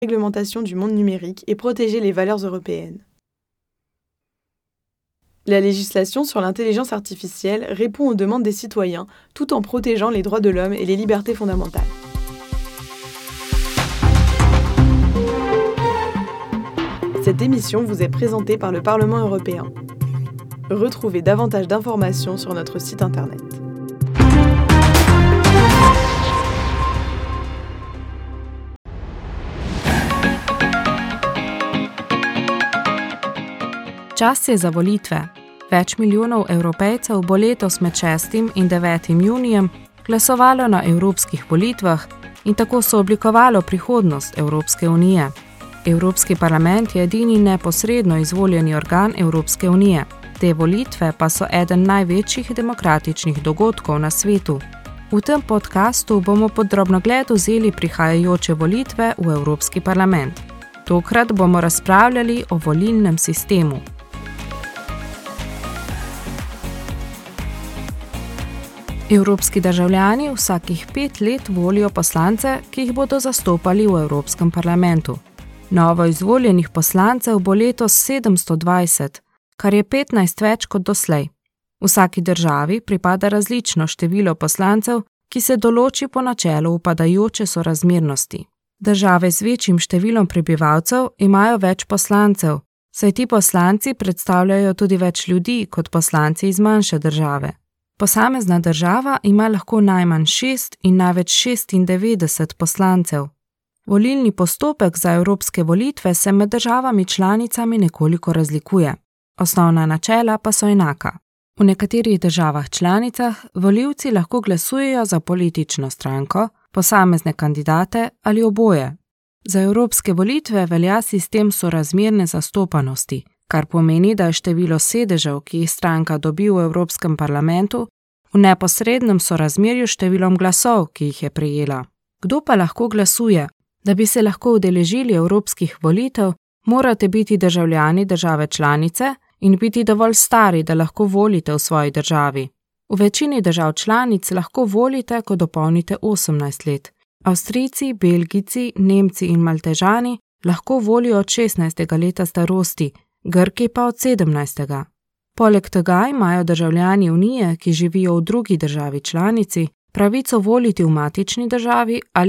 réglementation du monde numérique et protéger les valeurs européennes. La législation sur l'intelligence artificielle répond aux demandes des citoyens tout en protégeant les droits de l'homme et les libertés fondamentales. Cette émission vous est présentée par le Parlement européen. Retrouvez davantage d'informations sur notre site internet. Čas je za volitve. Več milijonov Evropejcev bo letos med 6. in 9. junijem glasovalo na evropskih volitvah in tako so oblikovalo prihodnost Evropske unije. Evropski parlament je edini neposredno izvoljeni organ Evropske unije. Te volitve pa so eden največjih demokratičnih dogodkov na svetu. V tem podcastu bomo pod drobnogled vzeli prihajajoče volitve v Evropski parlament. Tokrat bomo razpravljali o volilnem sistemu. Evropski državljani vsakih 5 let volijo poslance, ki jih bodo zastopali v Evropskem parlamentu. Novo izvoljenih poslancev bo letos 720, kar je 15 več kot doslej. Vsaki državi pripada različno število poslancev, ki se določi po načelu upadajoče sorazmernosti. Države z večjim številom prebivalcev imajo več poslancev, saj ti poslanci predstavljajo tudi več ljudi kot poslanci iz manjše države. Posamezna država ima lahko najmanj 6 in največ 96 poslancev. Volilni postopek za evropske volitve se med državami članicami nekoliko razlikuje. Osnovna načela pa so enaka. V nekaterih državah članicah volivci lahko glasujejo za politično stranko, posamezne kandidate ali oboje. Za evropske volitve velja sistem sorazmerne zastopanosti, kar pomeni, da je število sedežev, ki jih stranka dobi v Evropskem parlamentu, v neposrednem sorazmerju številom glasov, ki jih je prejela. Kdo pa lahko glasuje? Da bi se lahko udeležili evropskih volitev, morate biti državljani države članice in biti dovolj stari, da lahko volite v svoji državi. V večini držav članic lahko volite, ko dopolnite 18 let. Avstrijci, Belgijci, Nemci in Maltežani lahko volijo od 16. leta starosti, Grki pa od 17. Poleg tega imajo državljani Unije, ki živijo v drugi državi članici, pravico voliti v matični državi ali